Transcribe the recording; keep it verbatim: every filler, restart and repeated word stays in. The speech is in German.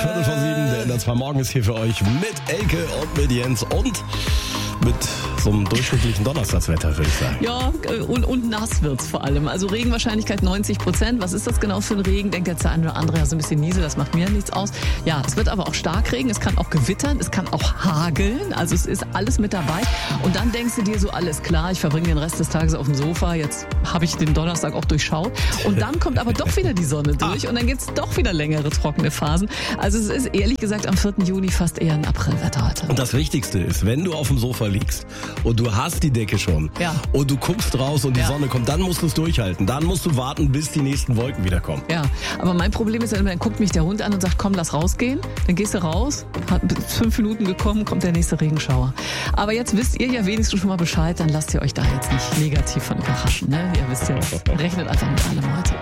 Viertel vor sieben, der Ändert zwar morgen ist hier für euch mit Elke und mit Jens und mit so einem durchschnittlichen Donnerstagswetter, würde ich sagen. Ja, und, und nass wird's vor allem. Also Regenwahrscheinlichkeit neunzig Prozent. Was ist das genau für ein Regen? Denkt jetzt der eine oder andere, ja, so ein bisschen Niesel, das macht mir nichts aus. Ja, es wird aber auch Starkregen, es kann auch gewittern, es kann auch hageln. Also es ist alles mit dabei. Und dann denkst du dir so, alles klar, ich verbringe den Rest des Tages auf dem Sofa, jetzt habe ich den Donnerstag auch durchschaut. Und dann kommt aber doch wieder die Sonne durch und dann gibt's doch wieder längere trockene Phasen. Also es ist ehrlich gesagt am vierten Juni fast eher ein Aprilwetter heute. Und das Wichtigste ist, wenn du auf dem Sofa liegst und du hast die Decke schon ja. und du guckst raus und die ja. Sonne kommt, dann musst du es durchhalten. Dann musst du warten, bis die nächsten Wolken wieder kommen. Ja, aber mein Problem ist, dann guckt mich der Hund an und sagt, komm, lass rausgehen. Dann gehst du raus, hat fünf Minuten gekommen, kommt der nächste Regenschauer. Aber jetzt wisst ihr ja wenigstens schon mal Bescheid, dann lasst ihr euch da jetzt nicht negativ von überraschen. Ne? Ihr wisst ja, rechnet einfach mit allem heute.